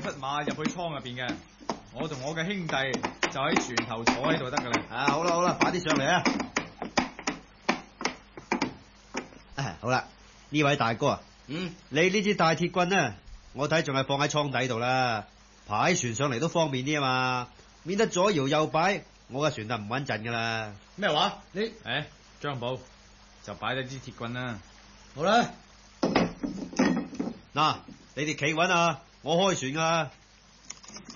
匹馬入去倉入邊嘅，我同我嘅兄弟就喺船頭坐喺度得噶啦。 啊，好啦好啦，快啲上嚟啊！好啦，呢位大哥啊，你呢支大鐵棍呢，我睇仲係放喺倉底度啦，爬喺船上嚟都方便啲啊嘛，免得左搖右擺，我嘅船就唔穩陣噶啦。 咩話？你張寶就擺低支鐵棍啦。 好啦，嗱，你哋企穩啊，我開船噶。